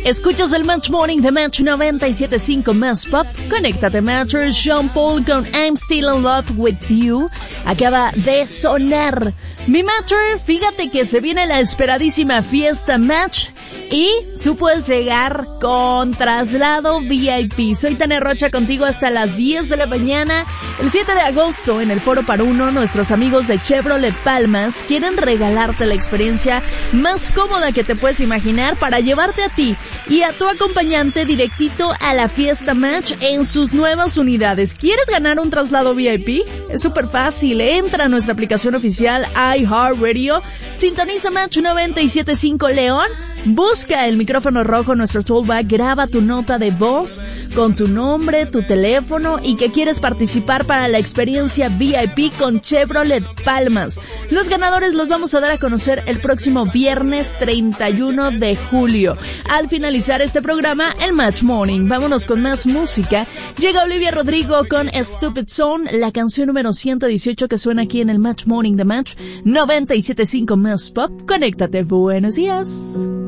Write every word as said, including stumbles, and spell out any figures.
Escuchas el Match Morning de Match noventa y siete punto cinco Más Pop. Conéctate, Matcher. Sean Paul con I'm Still in Love with You acaba de sonar. Mi Matcher, fíjate que se viene la esperadísima fiesta Match y tú puedes llegar con traslado V I P. Soy Tania Rocha contigo hasta las diez de la mañana. El siete de agosto en el Foro Par Uno, nuestros amigos de Chevrolet Palmas quieren regalarte la experiencia más cómoda que te puedes imaginar para llevarte a ti y a tu acompañante directito a la fiesta Match en sus nuevas unidades. ¿Quieres ganar un traslado V I P? Es súper fácil. Entra a nuestra aplicación oficial iHeartRadio, sintoniza Match noventa y siete punto cinco León, busca el micrófono rojo, nuestro toolbar, graba tu nota de voz con tu nombre, tu teléfono y que quieres participar para la experiencia V I P con Chevrolet Palmas. Los ganadores los vamos a dar a conocer el próximo viernes treinta y uno de julio. Al finalizar este programa, el Match Morning. Vámonos con más música. Llega Olivia Rodrigo con Stupid Song, la canción número ciento dieciocho que suena aquí en el Match Morning de Match noventa y siete punto cinco Más Pop. Conéctate. Buenos días.